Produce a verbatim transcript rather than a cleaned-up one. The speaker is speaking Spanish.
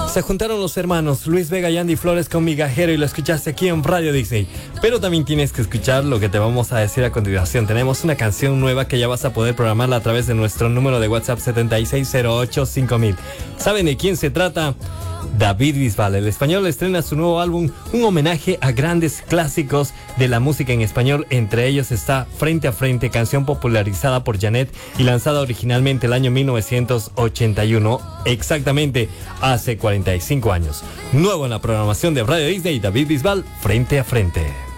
Se juntaron los hermanos Luis Vega y Andy Flores con Migajero y lo escuchaste aquí en Radio Disney. Pero también tienes que escuchar lo que te vamos a decir a continuación. Tenemos una canción nueva que ya vas a poder programarla a través de nuestro número de WhatsApp siete seis cero ocho cinco mil. ¿Saben de quién se trata? David Bisbal, el español, estrena su nuevo álbum, un homenaje a grandes clásicos de la música en español. Entre ellos está Frente a Frente, canción popularizada por Janet y lanzada originalmente el año mil novecientos ochenta y uno, exactamente hace cuarenta y cinco años. Nuevo en la programación de Radio Disney, David Bisbal, Frente a Frente.